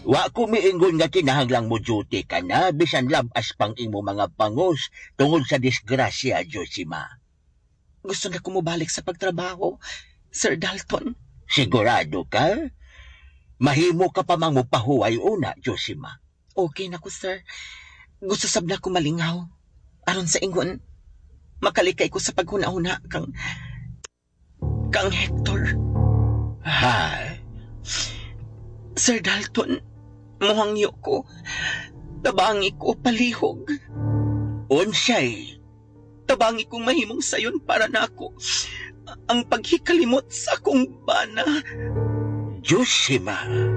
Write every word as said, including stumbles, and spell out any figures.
Wa ko miingon nga kinahanglang mo duty ka na, bisan labas pang imo mga pangos, tungod sa disgrasya, Josima. Gusto na ko mobalik sa pagtrabaho, Sir Dalton. Sigurado ka? Mahimo ka pa mang mupahuway una, Josima. Okay na ko, sir. Gusto sab na ko malingaw. Aron sa ingon, makalikay ko sa paghuna-huna kang... kang Hector. Ha? Sir Dalton, muhangyo ko. Tabangi ko palihog. Unsay? Tabangi kong mahimong sayon para na ako ang paghikalimot sa akong bana. Josima.